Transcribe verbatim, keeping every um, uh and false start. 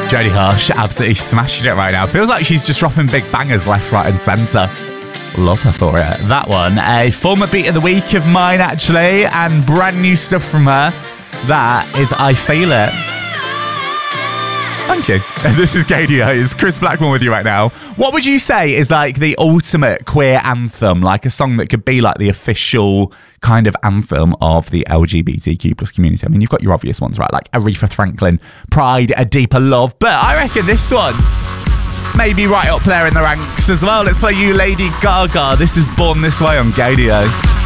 Jodie Hush, absolutely smashing it right now. Feels like she's just dropping big bangers left, right and centre. Love her for it. That one, a former beat of the week of mine actually, and brand new stuff from her. That is I Feel It. Thank you. This is Gaydio. It's Chris Blackmore with you right now. What would you say is like the ultimate queer anthem? Like a song that could be like the official kind of anthem of the L G B T Q plus community? I mean, you've got your obvious ones, right? Like Aretha Franklin, Pride, A Deeper Love. But I reckon this one may be right up there in the ranks as well. Let's play you Lady Gaga. This is Born This Way on Gaydio.